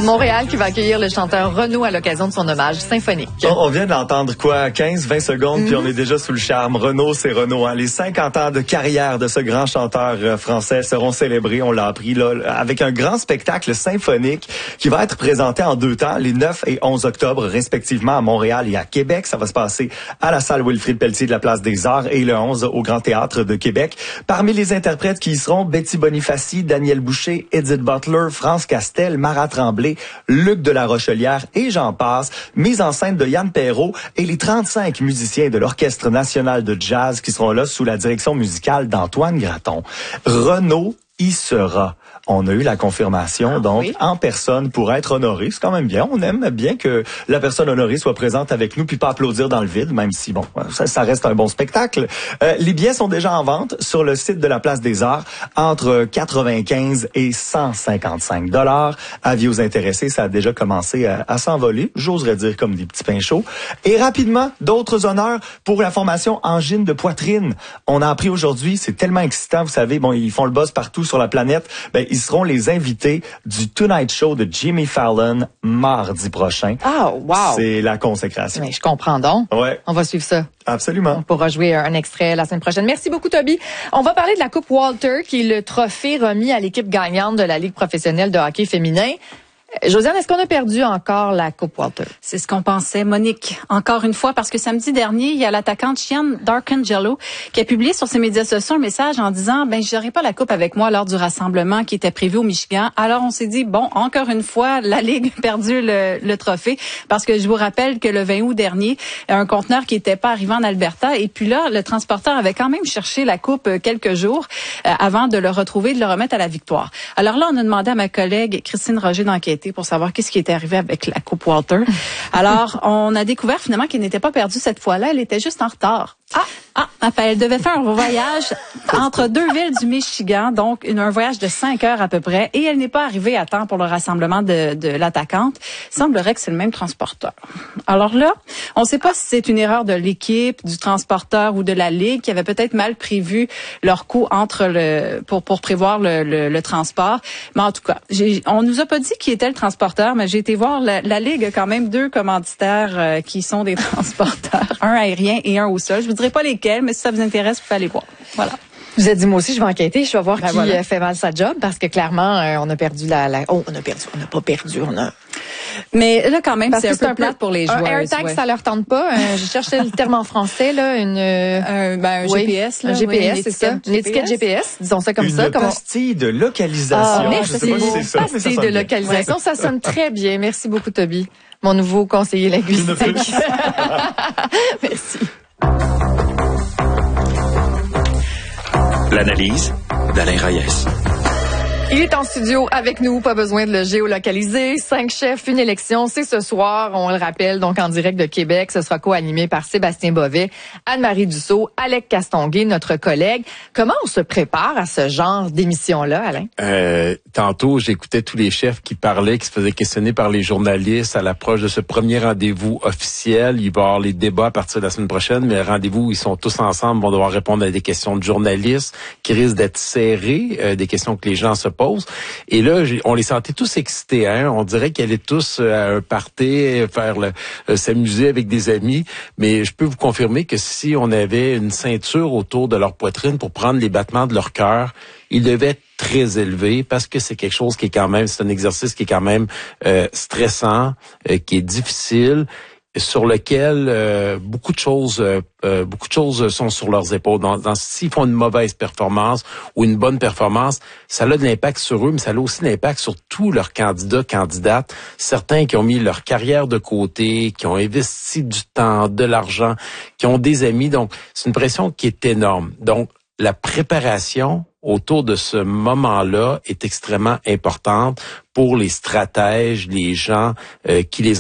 Montréal qui va accueillir le chanteur Renaud à l'occasion de son hommage symphonique. On vient d'entendre 15-20 secondes, puis on est déjà sous le charme. Renaud, c'est Renaud. Hein. Les 50 ans de carrière de ce grand chanteur français seront célébrés, on l'a appris, là, avec un grand spectacle symphonique qui va être présenté en 2 temps, les 9 et 11 octobre, respectivement à Montréal et à Québec. Ça va se passer à la salle Wilfrid Pelletier de la Place des Arts et le 11 au Grand Théâtre de Québec. Parmi les interprètes qui y seront, Betty Bonifaci, Daniel Boucher, Edith Butler, France Castel, Marat Tremblay, Luc de la Rochelière et j'en passe. Mise en scène de Yann Perrault et les 35 musiciens de l'Orchestre national de jazz qui seront là sous la direction musicale d'Antoine Graton. Renaud y sera. On a eu la confirmation, en personne pour être honoré. C'est quand même bien. On aime bien que la personne honorée soit présente avec nous puis pas applaudir dans le vide, même si, ça reste un bon spectacle. Les billets sont déjà en vente sur le site de la Place des Arts entre 95 et 155 $. Avis aux intéressés, ça a déjà commencé à s'envoler. J'oserais dire comme des petits pains chauds. Et rapidement, d'autres honneurs pour la formation Angine de poitrine. On a appris aujourd'hui, c'est tellement excitant, vous savez, ils font le buzz partout sur la planète. Ils seront les invités du Tonight Show de Jimmy Fallon mardi prochain. Ah, wow! C'est la consécration. Mais je comprends donc. Ouais. On va suivre ça. Absolument. On pourra jouer un extrait la semaine prochaine. Merci beaucoup, Toby. On va parler de la Coupe Walter, qui est le trophée remis à l'équipe gagnante de la Ligue professionnelle de hockey féminin. Josiane, est-ce qu'on a perdu encore la Coupe Walter? C'est ce qu'on pensait, Monique. Encore une fois, parce que samedi dernier, il y a l'attaquante Chian Darkangelo qui a publié sur ses médias sociaux un message en disant, j'aurai pas la coupe avec moi lors du rassemblement qui était prévu au Michigan. Alors, on s'est dit, encore une fois, la Ligue a perdu le trophée parce que je vous rappelle que le 20 août dernier, un conteneur qui était pas arrivé en Alberta et puis là, le transporteur avait quand même cherché la coupe quelques jours avant de le retrouver et de le remettre à la victoire. Alors là, on a demandé à ma collègue Christine Roger d'enquêter pour savoir qu'est-ce qui était arrivé avec la Coupe Walter. Alors, on a découvert finalement qu'elle n'était pas perdue cette fois-là, elle était juste en retard. Elle devait faire un voyage entre 2 villes du Michigan, donc un voyage de 5 heures à peu près, et elle n'est pas arrivée à temps pour le rassemblement de l'attaquante. Il semblerait que c'est le même transporteur. Alors là, on ne sait pas si c'est une erreur de l'équipe, du transporteur ou de la Ligue qui avait peut-être mal prévu leur coût pour prévoir le transport. Mais en tout cas, on nous a pas dit qui était le transporteur, mais j'ai été voir la Ligue a quand même 2 commanditaires qui sont des transporteurs, un aérien et un au sol. Je vous dirai pas lesquels, mais si ça vous intéresse, vous pouvez aller voir. Voilà. Vous avez dit, moi aussi, je vais enquêter, je vais voir qui fait mal sa job, parce que clairement, on a perdu on n'a pas perdu, Mais là, quand même, parce c'est un peu plate pour les joueurs. Un AirTag, ça leur tente pas. Je cherchais le terme en français, là, un GPS, là. Un GPS, c'est ça. Une étiquette GPS, disons ça comme ça. Une pastille de localisation. Merci. Je sais pas si c'est ça, mais ça pastille sonne de localisation, ça sonne très bien. Merci beaucoup, Toby. Mon nouveau conseiller linguistique. Merci. L'analyse d'Alain Reyes. Il est en studio avec nous, pas besoin de le géolocaliser. 5 chefs, une élection, c'est ce soir, on le rappelle, donc en direct de Québec. Ce sera co-animé par Sébastien Bovet, Anne-Marie Dussault, Alec Castonguay, notre collègue. Comment on se prépare à ce genre d'émission-là, Alain? Tantôt, j'écoutais tous les chefs qui parlaient, qui se faisaient questionner par les journalistes à l'approche de ce premier rendez-vous officiel. Il va y avoir les débats à partir de la semaine prochaine, mais le rendez-vous, ils sont tous ensemble, vont devoir répondre à des questions de journalistes qui risquent d'être serrées, des questions que les gens se posent. Et là, on les sentait tous excités. On dirait qu'ils allaient tous à un party, s'amuser avec des amis. Mais je peux vous confirmer que si on avait une ceinture autour de leur poitrine pour prendre les battements de leur cœur, ils devaient être très élevés parce que c'est quelque chose qui est quand même, c'est un exercice qui est quand même stressant, qui est difficile, sur lequel beaucoup de choses sont sur leurs épaules. S'ils font une mauvaise performance ou une bonne performance, ça a de l'impact sur eux, mais ça a aussi l'impact sur tous leurs candidates. Certains qui ont mis leur carrière de côté, qui ont investi du temps, de l'argent, qui ont des amis. Donc, c'est une pression qui est énorme. Donc, la préparation autour de ce moment-là est extrêmement importante pour les stratèges, les gens qui les